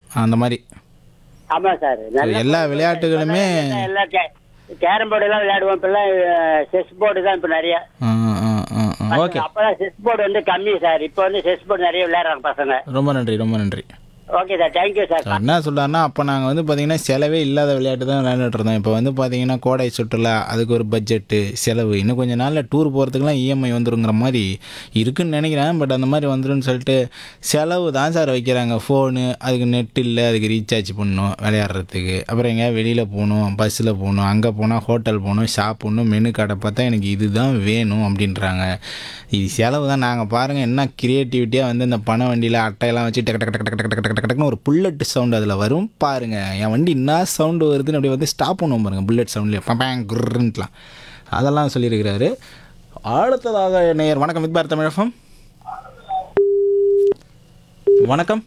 அந்த மாதிரி. ஆமா சார். எல்லா விளையாட்டுகளுமே எல்லாம் கேரம் போர்டு எல்லாம் விளையாடுவோம். இப்பெல்லாம் செஸ் போர்டு தான் இப்ப நிறைய. ஓகே. அப்பதான் செஸ் போர்டு வந்து கம்மி சார். இப்ப வந்து செஸ் போர்டு நிறைய விளையாடுறாங்க பசங்க. ரொம்ப நன்றி, ரொம்ப நன்றி. Okay sir, thank you sir. என்ன சொல்கிறாருன்னா, அப்போ நாங்கள் வந்து பார்த்திங்கன்னா செலவே இல்லாத விளையாட்டு தான் விளையாண்டுட்டு இருந்தோம். இப்போ வந்து பார்த்திங்கன்னா கோடை சுற்றுலா, அதுக்கு ஒரு பட்ஜெட்டு செலவு, இன்னும் கொஞ்சம் நாளில் டூர் போகிறதுக்குலாம் இஎம்ஐ வந்துருங்கிற மாதிரி இருக்குன்னு நினைக்கிறேன். பட் அந்த மாதிரி வந்துருன்னு சொல்லிட்டு செலவு தான் சார் வைக்கிறாங்க. ஃபோனு, அதுக்கு நெட் இல்லை, அதுக்கு ரீசார்ஜ் பண்ணணும் விளையாடுறதுக்கு, அப்புறம் எங்கேயா வெளியில் போகணும், பஸ்ஸில் போகணும், அங்கே போனால் ஹோட்டல் போகணும், சாப்பிட்ணும், மெனு கடை பார்த்தா எனக்கு இது தான் வேணும் அப்படின்றாங்க. இது செலவு தான். நாங்கள் பாருங்கள் என்ன க்ரியேட்டிவிட்டியாக வந்து இந்த பண வண்டியில் அட்டையெல்லாம் வச்சு டக்கு டக்கு டக்கு டக்கு டக்கு டக்குன்னு ஒரு புல்லட் சவுண்டு அதில் வரும் பாருங்கள். என் வண்டி என்ன சவுண்டு வருதுன்னு அப்படி வந்து ஸ்டாப் பண்ணுவோம் பாருங்கள், புல்லட் சவுண்ட்லேயே பம்பேங் குருன்ட்டுலாம் அதெல்லாம் சொல்லியிருக்கிறாரு. அடுத்ததாக நேயர் வணக்கம் வித் பாரத் தமிழ் FM. வணக்கம்.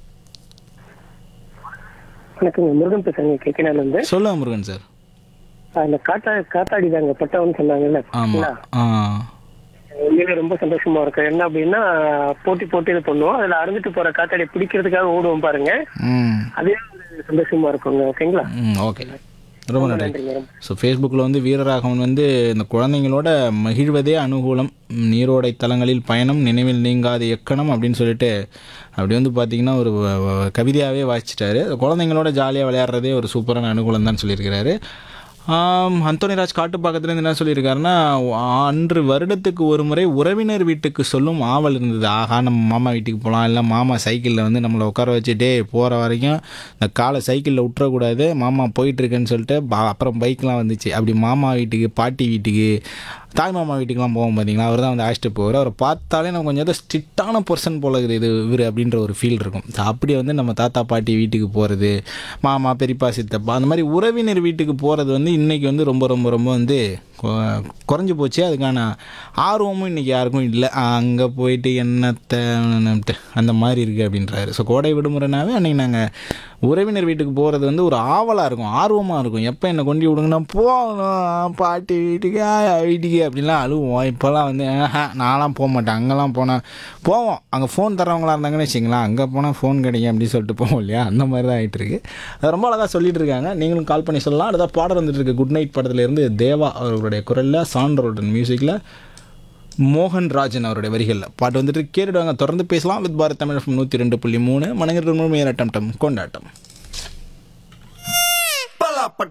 வணக்கங்க, முருகன் பேசுறேங்க, கேட்கணும். சொல்லுங்க முருகன் சார். அந்த காத்தாடிதாங்க பட்டவன்னு சொன்னாங்கல்ல. ஆமாம். உண்மையிலே ரொம்ப சந்தோஷமா இருக்கு. என்ன அப்படின்னா போட்டி இது பண்ணுவோம். அதுல அறுந்துட்டு போற காத்தாடி பிடிக்கிறதுக்காக ஓடுவோம் பாருங்க. அதே ஒரு சந்தோஷமா இருக்குங்க. ஓகேங்களா? ஓகே, ரொம்ப நன்றி. ஸோ ஃபேஸ்புக்கில் வந்து வீரராகவன் வந்து இந்த குழந்தைங்களோட மகிழ்வதே அனுகூலம், நீரோடை தலங்களில் பயணம், நினைவில் நீங்காத எக்கணம் அப்படின்னு சொல்லிட்டு அப்படி வந்து பார்த்திங்கன்னா ஒரு கவிதையாகவே வாசிச்சிட்டாரு. குழந்தைங்களோட ஜாலியாக விளையாடுறதே ஒரு சூப்பரான அனுகூலம் தான் சொல்லியிருக்கிறாரு. அந்தோனிராஜ் காட்டுப்பாக்கத்துலேருந்து என்ன சொல்லியிருக்காருன்னா, அன்று வருடத்துக்கு ஒரு முறை உறவினர் வீட்டுக்கு சொல்லும் ஆவல் இருந்தது. ஆகா, நம்ம மாமா வீட்டுக்கு போகலாம், இல்லை மாமா சைக்கிளில் வந்து நம்மளை உட்கார வச்சுட்டே போகிற வரைக்கும் இந்த காலை சைக்கிளில் விட்டுறக்கூடாது, மாமா போயிட்டுருக்குன்னு சொல்லிட்டு அப்புறம் பைக்லாம் வந்துச்சு. அப்படி மாமா வீட்டுக்கு, பாட்டி வீட்டுக்கு, தாய் மாமா வீட்டுக்கெலாம் போவோம் பார்த்தீங்களா, அவர் தான் வந்து அழைச்சிட்டு போவார். அவரை பார்த்தாலே நம்ம கொஞ்சம் ஏதோ ஸ்ட்ரிக்டான பர்சன் போல இருக்குது இது இவர் அப்படின்ற ஒரு ஃபீல் இருக்கும். அப்படி வந்து நம்ம தாத்தா பாட்டி வீட்டுக்கு போகிறது, மாமா பெரியப்பா சித்தப்பா அந்த மாதிரி உறவினர் வீட்டுக்கு போகிறது வந்து இன்றைக்கி வந்து ரொம்ப ரொம்ப ரொம்ப வந்து குறைஞ்சி போச்சு. அதுக்கான ஆர்வமும் இன்றைக்கி யாருக்கும் இல்லை. அங்கே போயிட்டு என்னத்தை அந்த மாதிரி இருக்குது அப்படின்றாரு. ஸோ கோடை விடுமுறைனாவே அன்றைக்கி நாங்கள் உறவினர் வீட்டுக்கு போகிறது வந்து ஒரு ஆவலாக இருக்கும், ஆர்வமாக இருக்கும். எப்போ என்னை கொண்டு விடுங்கன்னா போகணும் பாட்டி வீட்டுக்கு, வீட்டுக்கு அப்படின்லாம் அழுவோம். இப்போல்லாம் வந்து நான்லாம் போக மாட்டேன். அங்கெல்லாம் போவோம், அங்கே ஃபோன் தரவங்களா இருந்தாங்கன்னு வச்சிங்களேன், அங்கே போனால் ஃபோன் கிடைக்கும் அப்படின்னு சொல்லிட்டு போவோம் இல்லையா, அந்த மாதிரி தான் ஆகிட்டு இருக்கு. அது ரொம்ப அழகாக சொல்லிட்டு இருக்காங்க. நீங்களும் கால் பண்ணி சொல்லலாம். அடுத்த பாடல் வந்துட்டு இருக்கு குட் நைட் படத்துலேருந்து தேவா அவர்களுடைய குரலில், சாண்ட்ரோடன் மியூசிக்கில், மோகன் ராஜன் அவருடைய வரிகளில் பாட்டு வந்துட்டு கேட்டுடுவாங்க. தொடர்ந்து பேசலாம் வித் பாரத் தமிழ் 102.3 மனங்கிற முழுமையான டம் கொண்டாட்டம்.